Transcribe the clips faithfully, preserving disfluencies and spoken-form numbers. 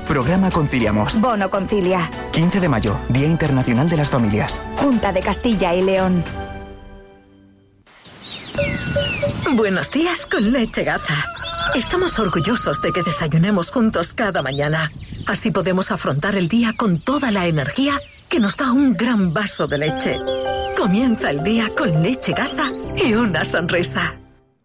Programa Conciliamos. Bono Concilia. quince de mayo, Día Internacional de las Familias. Junta de Castilla y León. Buenos días con Leche Gaza. Estamos orgullosos de que desayunemos juntos cada mañana. Así podemos afrontar el día con toda la energía que nos da un gran vaso de leche. Comienza el día con Leche Gaza y una sonrisa.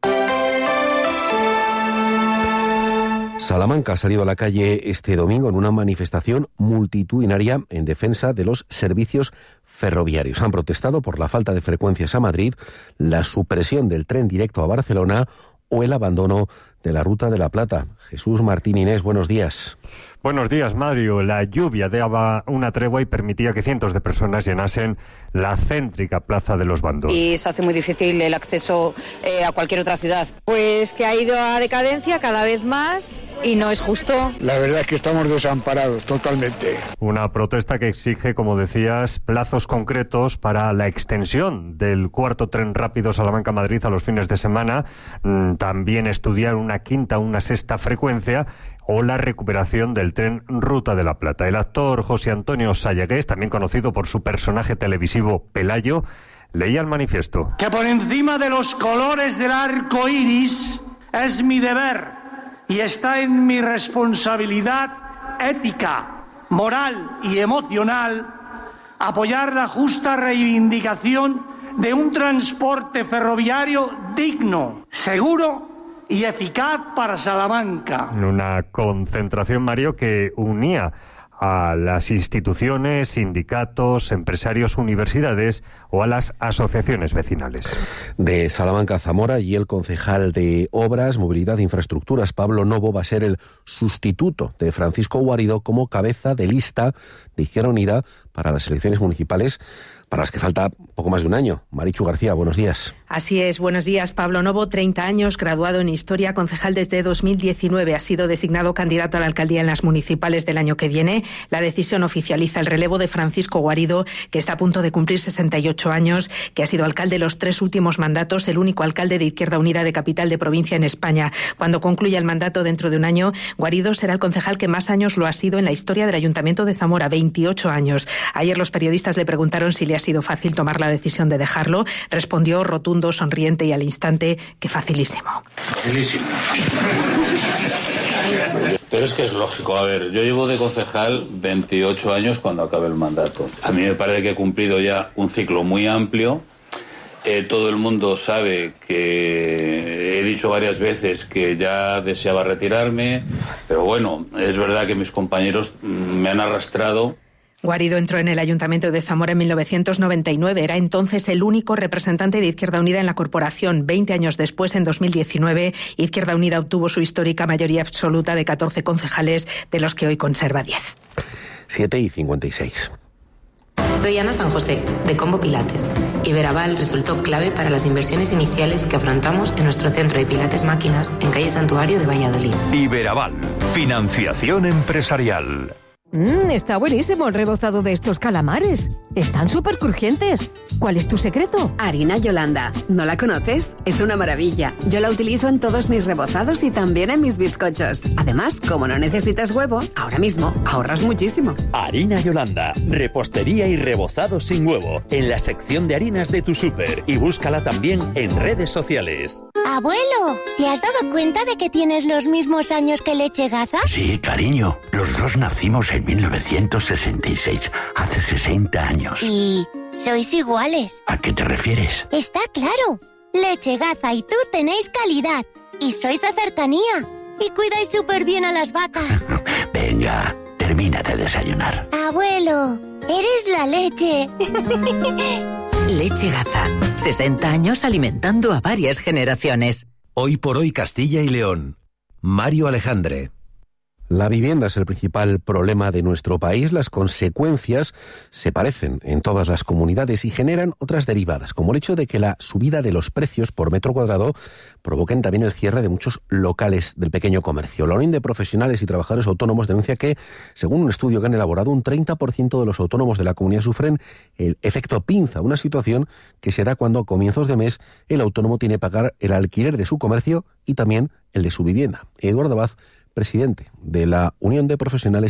Salamanca ha salido a la calle este domingo en una manifestación multitudinaria en defensa de los servicios ferroviarios. Han protestado por la falta de frecuencias a Madrid, la supresión del tren directo a Barcelona o el abandono de la Ruta de la Plata. Jesús Martín Inés, buenos días. Buenos días, Mario. La lluvia daba una tregua y permitía que cientos de personas llenasen la céntrica Plaza de los Bandos. Y se hace muy difícil el acceso eh, a cualquier otra ciudad. Pues que ha ido a decadencia cada vez más y no es justo. La verdad es que estamos desamparados totalmente. Una protesta que exige, como decías, plazos concretos para la extensión del cuarto tren rápido Salamanca-Madrid a los fines de semana, también estudiar una quinta o una sexta frecuencia o la recuperación del tren Ruta de la Plata. El actor José Antonio Sayagués, también conocido por su personaje televisivo Pelayo, leía el manifiesto. Que por encima de los colores del arco iris es mi deber y está en mi responsabilidad ética, moral y emocional apoyar la justa reivindicación de un transporte ferroviario digno, seguro y eficaz para Salamanca. Una concentración, Mario, que unía a las instituciones, sindicatos, empresarios, universidades o a las asociaciones vecinales. De Salamanca a Zamora, y el concejal de Obras, Movilidad e Infraestructuras, Pablo Novo, va a ser el sustituto de Francisco Guarido como cabeza de lista de Izquierda Unida para las elecciones municipales, para las que falta poco más de un año. Marichu García, buenos días. Así es, buenos días. Pablo Novo, treinta años, graduado en Historia, concejal desde dos mil diecinueve. Ha sido designado candidato a la alcaldía en las municipales del año que viene. La decisión oficializa el relevo de Francisco Guarido, que está a punto de cumplir sesenta y ocho años, que ha sido alcalde los tres últimos mandatos, el único alcalde de Izquierda Unida de capital de provincia en España. Cuando concluya el mandato dentro de un año, Guarido será el concejal que más años lo ha sido en la historia del Ayuntamiento de Zamora, veintiocho años. Ayer los periodistas le preguntaron si le ha sido fácil tomar la decisión de dejarlo. Respondió rotundo, sonriente y al instante que facilísimo. Facilísimo. Pero es que es lógico, a ver, yo llevo de concejal veintiocho años cuando acabe el mandato. A mí me parece que he cumplido ya un ciclo muy amplio. Eh, todo el mundo sabe que he dicho varias veces que ya deseaba retirarme, pero bueno, es verdad que mis compañeros me han arrastrado. Guarido entró en el Ayuntamiento de Zamora en mil novecientos noventa y nueve. Era entonces el único representante de Izquierda Unida en la corporación. Veinte años después, en dos mil diecinueve, Izquierda Unida obtuvo su histórica mayoría absoluta de catorce concejales, de los que hoy conserva diez. siete y cincuenta y seis. Soy Ana San José, de Combo Pilates. Iberaval resultó clave para las inversiones iniciales que afrontamos en nuestro centro de Pilates Máquinas en calle Santuario de Valladolid. Iberaval, financiación empresarial. Mmm, está buenísimo el rebozado de estos calamares. Están súper crujientes. ¿Cuál es tu secreto? Harina Yolanda. ¿No la conoces? Es una maravilla. Yo la utilizo en todos mis rebozados y también en mis bizcochos. Además, como no necesitas huevo, ahora mismo ahorras muchísimo. Harina Yolanda. Repostería y rebozado sin huevo. En la sección de harinas de tu súper. Y búscala también en redes sociales. Abuelo, ¿te has dado cuenta de que tienes los mismos años que Leche Gaza? Sí, cariño. Los dos nacimos en mil novecientos sesenta y seis, hace sesenta años. ¿Y sois iguales? ¿A qué te refieres? Está claro. Leche Gaza y tú tenéis calidad. Y sois de cercanía. Y cuidáis súper bien a las vacas. Venga, termina de desayunar. Abuelo, eres la leche. Leche Gaza. sesenta años alimentando a varias generaciones. Hoy por hoy Castilla y León. Mario Alejandre. La vivienda es el principal problema de nuestro país. Las consecuencias se parecen en todas las comunidades y generan otras derivadas, como el hecho de que la subida de los precios por metro cuadrado provoquen también el cierre de muchos locales del pequeño comercio. La Unión de Profesionales y Trabajadores Autónomos denuncia que, según un estudio que han elaborado, un treinta por ciento de los autónomos de la comunidad sufren el efecto pinza, una situación que se da cuando a comienzos de mes el autónomo tiene que pagar el alquiler de su comercio y también el de su vivienda. Eduardo Abad, presidente de la Unión de Profesionales